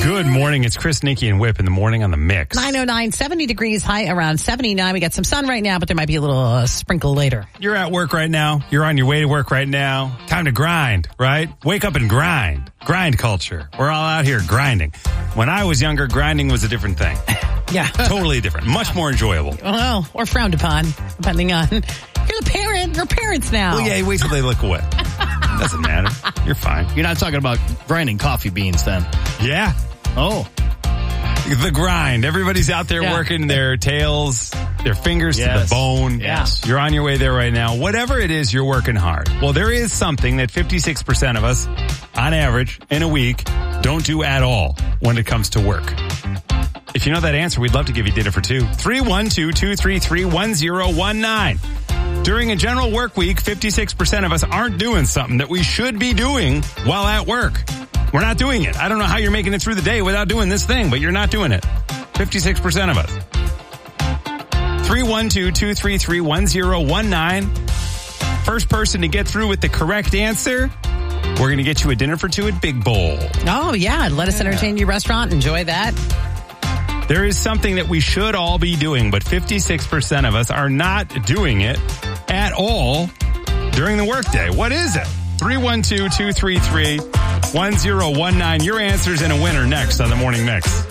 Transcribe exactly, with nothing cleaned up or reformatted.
Good morning. It's Chris, Nikki, and Whip in the morning on the Mix. nine oh nine, seventy degrees, high around seventy-nine. We got some sun right now, but there might be a little uh, sprinkle later. You're at work right now. You're on your way to work right now. Time to grind, right? Wake up and grind. Grind culture. We're all out here grinding. When I was younger, grinding was a different thing. Yeah. Totally different. Much more enjoyable. Well, or frowned upon, depending on... You're the parent. You're parents now. Well, yeah, wait till they look away. Doesn't matter. You're fine. You're not talking about grinding coffee beans then? Yeah. Oh. The grind. Everybody's out there Yeah. working their tails, their fingers Yes. to the bone. Yes. You're on your way there right now. Whatever it is, you're working hard. Well, there is something that fifty-six percent of us, on average, in a week, don't do at all when it comes to work. If you know that answer, we'd love to give you dinner for two. three one two, two three three, one zero one nine. During a general work week, fifty-six percent of us aren't doing something that we should be doing while at work. We're not doing it. I don't know how you're making it through the day without doing this thing, but you're not doing it. fifty-six percent of us. three one two, two three three, one zero one nine. First person to get through with the correct answer, we're going to get you a dinner for two at Big Bowl. Oh, yeah. Let us entertain your restaurant. Enjoy that. There is something that we should all be doing, but fifty-six percent of us are not doing it at all during the workday. What is it? three one two, two three three, one zero one nine. Your answers and a winner next on the Morning Mix.